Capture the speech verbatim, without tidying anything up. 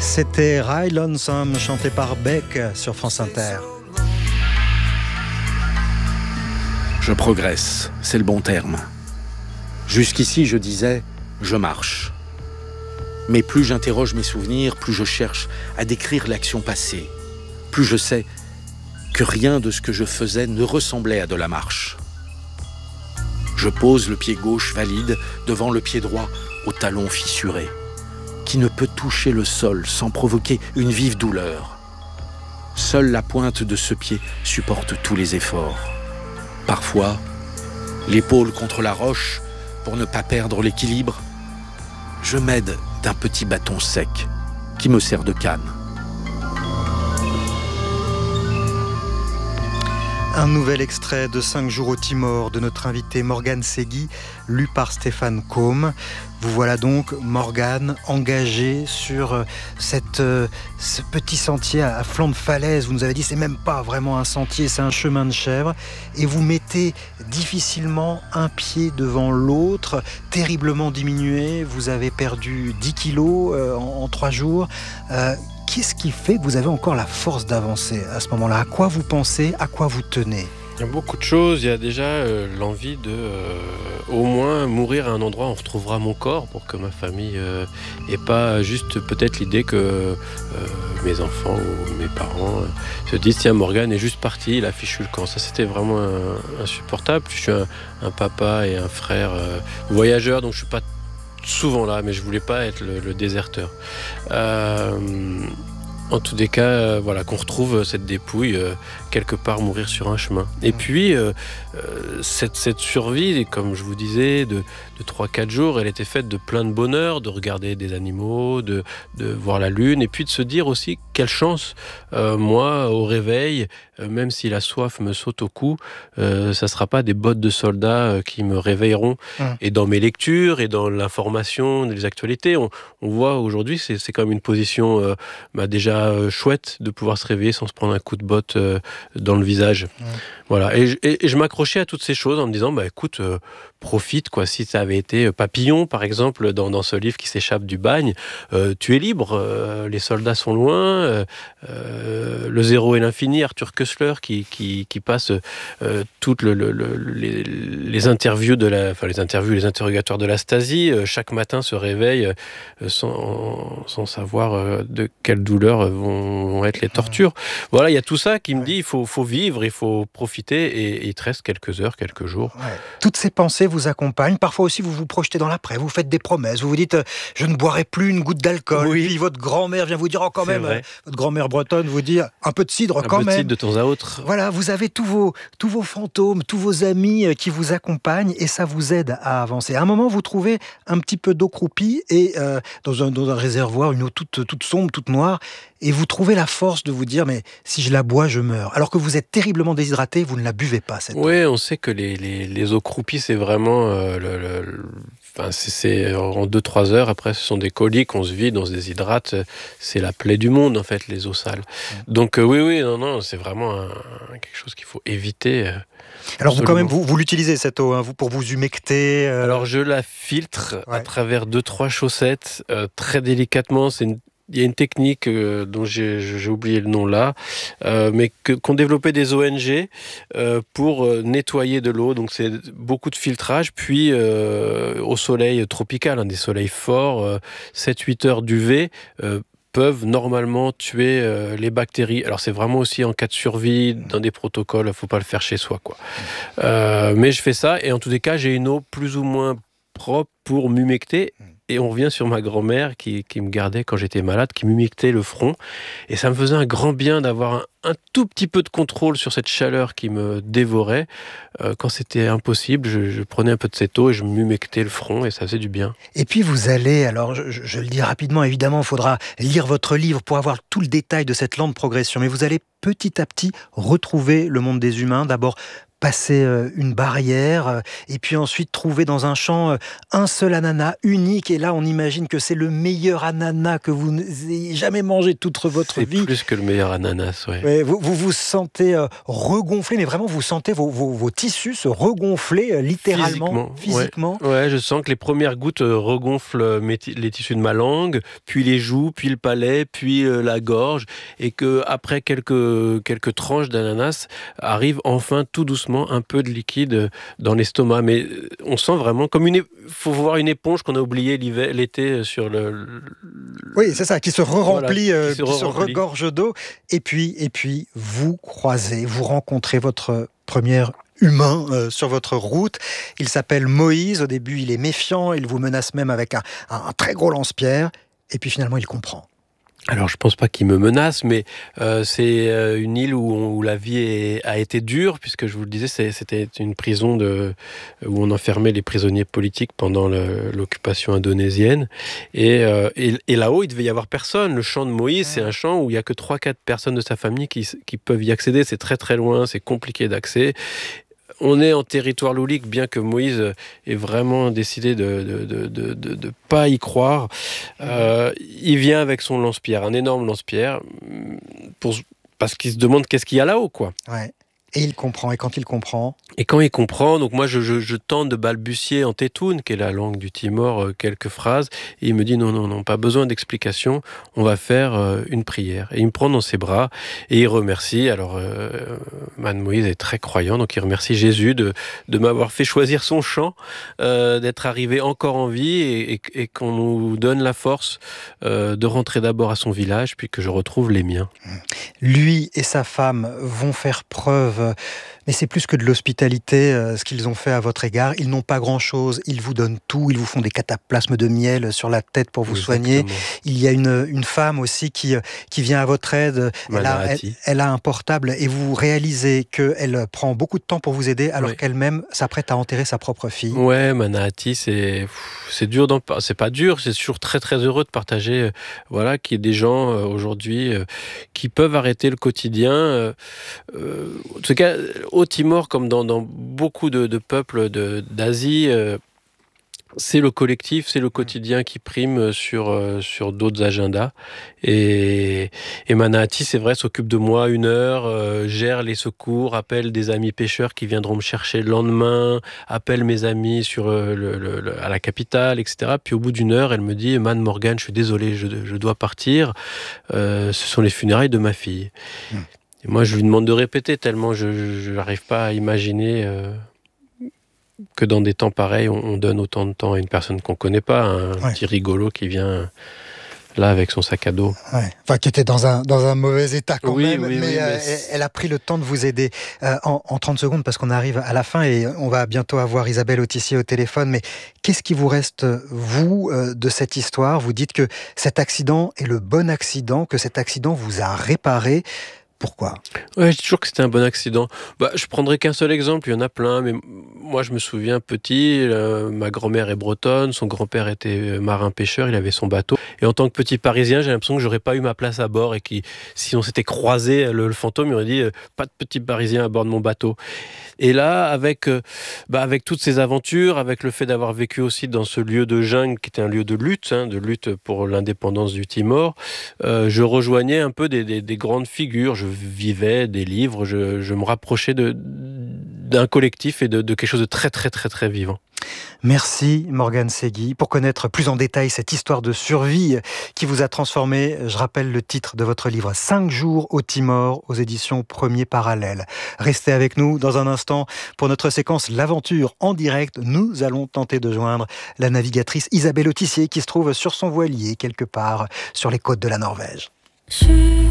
C'était Ride Lonesome, chanté par Beck sur France Inter. Je progresse, c'est le bon terme. Jusqu'ici, je disais, je marche. Mais plus j'interroge mes souvenirs, plus je cherche à décrire l'action passée. Plus je sais que rien de ce que je faisais ne ressemblait à de la marche. Je pose le pied gauche valide devant le pied droit au talon fissuré, qui ne peut toucher le sol sans provoquer une vive douleur. Seule la pointe de ce pied supporte tous les efforts. Parfois, l'épaule contre la roche pour ne pas perdre l'équilibre, je m'aide d'un petit bâton sec qui me sert de canne. Un nouvel extrait de cinq jours au Timor de notre invité Morgane Segui, lu par Stéphane Côme. Vous voilà donc, Morgane, engagée sur cette, euh, ce petit sentier à flanc de falaise. Vous nous avez dit, c'est même pas vraiment un sentier, c'est un chemin de chèvre. Et vous mettez difficilement un pied devant l'autre, terriblement diminué. Vous avez perdu dix kilos euh, en, en trois jours. Euh, Qu'est-ce qui fait que vous avez encore la force d'avancer à ce moment-là ? À quoi vous pensez ? À quoi vous tenez ? Il y a beaucoup de choses. Il y a déjà euh, l'envie de euh, au moins mourir à un endroit où on retrouvera mon corps pour que ma famille euh, et pas juste peut-être l'idée que euh, mes enfants ou mes parents euh, se disent tiens, Morgane est juste parti, il a fichu le camp. Ça, c'était vraiment un, insupportable. Je suis un, un papa et un frère euh, voyageurs, donc je suis pas souvent là, mais je voulais pas être le, le déserteur. Euh, en tous les cas, euh, voilà, qu'on retrouve cette dépouille euh, quelque part mourir sur un chemin. Et puis euh, euh, cette, cette survie, comme je vous disais, de, de trois quatre jours, elle était faite de plein de bonheur, de regarder des animaux, de, de voir la lune, et puis de se dire aussi quelle chance, euh, moi, au réveil, euh, même si la soif me saute au cou, euh, ça ne sera pas des bottes de soldats euh, qui me réveilleront. Mmh. Et dans mes lectures et dans l'information, les actualités, on, on voit aujourd'hui, c'est, c'est quand même une position euh, bah, déjà euh, chouette de pouvoir se réveiller sans se prendre un coup de botte euh, dans le visage. Mmh. Voilà. Et, et, et je m'accrochais à toutes ces choses en me disant, bah, écoute, euh, profite, quoi. Si ça avait été Papillon, par exemple, dans, dans ce livre qui s'échappe du bagne, euh, tu es libre, euh, les soldats sont loin, euh, euh, le zéro et l'infini, Arthur Koestler qui, qui, qui passe euh, toutes le, le, le, les, les interviews de la, enfin les interviews, les interrogatoires de la Stasi, euh, chaque matin se réveille euh, sans, sans savoir euh, de quelle douleur vont, vont être les tortures. Voilà, il y a tout ça qui me dit, il faut, faut vivre, il faut profiter, et, et il te reste quelques heures, quelques jours. Ouais. Toutes ces pensées vous accompagnent. Parfois aussi, vous vous projetez dans l'après, vous faites des promesses, vous vous dites euh, « je ne boirai plus une goutte d'alcool oui. ». Puis votre grand-mère vient vous dire « oh, quand C'est même vrai. », votre grand-mère bretonne vous dit « un peu de cidre un quand peu même ». De cidre de temps à autre. Voilà, vous avez tous vos, tous vos fantômes, tous vos amis qui vous accompagnent, et ça vous aide à avancer. À un moment, vous trouvez un petit peu d'eau croupie et euh, dans, un, dans un réservoir, une eau toute, toute sombre, toute noire, et vous trouvez la force de vous dire « mais si je la bois, je meurs ». Alors que vous êtes terriblement déshydraté, vous ne la buvez pas, cette eau. Oui, on sait que les, les, les eaux croupies, c'est vraiment... Euh, le, le, le... Enfin, c'est, c'est en deux trois heures, après ce sont des coliques, on se vide, on se déshydrate, c'est la plaie du monde en fait, les eaux sales. Mmh. Donc euh, oui, oui, non, non, c'est vraiment un, quelque chose qu'il faut éviter. Euh, Alors vous quand même, vous, vous l'utilisez cette eau, hein, vous, pour vous humecter euh... Alors je la filtre ouais. à travers deux trois chaussettes, euh, très délicatement, c'est une Il y a une technique euh, dont j'ai, j'ai oublié le nom là, euh, mais que, qu'ont développé des O N G euh, pour euh, nettoyer de l'eau. Donc c'est beaucoup de filtrage, puis euh, au soleil tropical, hein, des soleils forts, euh, sept huit heures d'U V, euh, peuvent normalement tuer euh, les bactéries. Alors c'est vraiment aussi en cas de survie, dans des protocoles, il ne faut pas le faire chez soi, quoi. Euh, mais je fais ça, et en tous les cas, j'ai une eau plus ou moins propre pour m'humecter. Et on revient sur ma grand-mère qui, qui me gardait quand j'étais malade, qui m'humectait le front. Et ça me faisait un grand bien d'avoir un, un tout petit peu de contrôle sur cette chaleur qui me dévorait. Euh, quand c'était impossible, je, je prenais un peu de cette eau et je m'humectais le front, et ça faisait du bien. Et puis vous allez, alors je, je, je le dis rapidement, évidemment, il faudra lire votre livre pour avoir tout le détail de cette lente progression. Mais vous allez petit à petit retrouver le monde des humains. D'abord, passer une barrière et puis ensuite trouver dans un champ un seul ananas unique. Et là, on imagine que c'est le meilleur ananas que vous n'ayez jamais mangé toute votre c'est vie. C'est plus que le meilleur ananas, ouais. Ouais, vous, vous vous sentez regonflé, mais vraiment, vous sentez vos, vos, vos tissus se regonfler littéralement, physiquement. physiquement. Ouais. ouais, je sens que les premières gouttes regonflent mes t- les tissus de ma langue, puis les joues, puis le palais, puis euh, la gorge, et que après quelques quelques tranches d'ananas arrive enfin tout doucement un peu de liquide dans l'estomac. Mais on sent vraiment comme une, é- faut voir une éponge qu'on a oubliée l'hiver, l'été sur le. le oui, c'est ça, qui se re-remplit, voilà, euh, qui se, qui se re-remplit. regorge d'eau. Et puis, et puis, vous croisez, vous rencontrez votre premier humain euh, sur votre route. Il s'appelle Moïse. Au début, il est méfiant. Il vous menace même avec un, un, un très gros lance-pierre. Et puis finalement, il comprend. Alors, je pense pas qu'il me menace, mais euh, c'est euh, une île où, on, où la vie est, a été dure, puisque je vous le disais, c'est, c'était une prison de, où on enfermait les prisonniers politiques pendant le, l'occupation indonésienne. Et, euh, et, et là-haut, il devait y avoir personne. Le champ de Moïse, c'est un champ où il y a que trois quatre personnes de sa famille qui, qui peuvent y accéder. C'est très très loin, c'est compliqué d'accès. On est en territoire loulique, bien que Moïse ait vraiment décidé de de, de, de, de, de pas y croire. Euh, il vient avec son lance-pierre, un énorme lance-pierre, pour, parce qu'il se demande qu'est-ce qu'il y a là-haut, quoi. Ouais. Et il comprend, et quand il comprend... Et quand il comprend, donc moi je, je, je tente de balbutier en tétoune, qui est la langue du Timor, euh, quelques phrases, et il me dit non, non, non, pas besoin d'explication, on va faire euh, une prière. Et il me prend dans ses bras, et il remercie, alors euh, Man Moïse est très croyant, donc il remercie Jésus de, de m'avoir fait choisir son chant, euh, d'être arrivé encore en vie, et, et, et qu'on nous donne la force euh, de rentrer d'abord à son village, puis que je retrouve les miens. Lui et sa femme vont faire preuve, mais c'est plus que de l'hospitalité, euh, ce qu'ils ont fait à votre égard. Ils n'ont pas grand-chose, ils vous donnent tout, ils vous font des cataplasmes de miel sur la tête pour vous Exactement. soigner. Il y a une, une femme aussi qui, qui vient à votre aide, elle a, elle, elle a un portable et vous réalisez qu'elle prend beaucoup de temps pour vous aider alors oui. qu'elle-même s'apprête à enterrer sa propre fille. Ouais, Manahati, c'est, c'est dur d'en parler, c'est pas dur, c'est toujours très très heureux de partager, euh, voilà, qu'il y ait des gens euh, aujourd'hui euh, qui peuvent arrêter le quotidien. Euh, euh, en tout cas, au Timor, comme dans, dans beaucoup de, de peuples de, d'Asie, euh, c'est le collectif, c'est le quotidien qui prime sur, euh, sur d'autres agendas. Et, et Manahati, c'est vrai, s'occupe de moi une heure, euh, gère les secours, appelle des amis pêcheurs qui viendront me chercher le lendemain, appelle mes amis sur, euh, le, le, le, à la capitale, et cetera. Puis au bout d'une heure, elle me dit « Man Morgan, je suis désolé, je, je dois partir. Euh, ce sont les funérailles de ma fille. Mmh. » Et moi, je lui demande de répéter tellement je n'arrive pas à imaginer euh, que dans des temps pareils, on, on donne autant de temps à une personne qu'on ne connaît pas, un ouais. petit rigolo qui vient là avec son sac à dos. Ouais. Enfin, qui était dans un, dans un mauvais état quand oui, même, oui, mais, oui, euh, mais elle a pris le temps de vous aider. Euh, en, en trente secondes, parce qu'on arrive à la fin et on va bientôt avoir Isabelle Autissier au téléphone, mais qu'est-ce qui vous reste, vous, euh, de cette histoire ? Vous dites que cet accident est le bon accident, que cet accident vous a réparé. Pourquoi ? Ouais, je dis toujours que c'était un bon accident. Bah, je prendrai qu'un seul exemple, il y en a plein, mais moi je me souviens petit, euh, ma grand-mère est bretonne, son grand-père était marin-pêcheur, il avait son bateau. Et en tant que petit Parisien, j'ai l'impression que j'aurais pas eu ma place à bord et que si on s'était croisé, le, le fantôme il aurait dit euh, pas de petit Parisien à bord de mon bateau. Et là, avec, euh, bah, avec toutes ces aventures, avec le fait d'avoir vécu aussi dans ce lieu de jungle qui était un lieu de lutte, hein, de lutte pour l'indépendance du Timor, euh, je rejoignais un peu des, des, des grandes figures. Je vivais des livres, je, je me rapprochais de, d'un collectif et de, de quelque chose de très très très très vivant. Merci Morgan Segui. Pour connaître plus en détail cette histoire de survie qui vous a transformé, je rappelle le titre de votre livre « cinq jours au Timor » aux éditions Premier Parallèle. Restez avec nous dans un instant pour notre séquence L'Aventure en direct. Nous allons tenter de joindre la navigatrice Isabelle Autissier qui se trouve sur son voilier quelque part sur les côtes de la Norvège.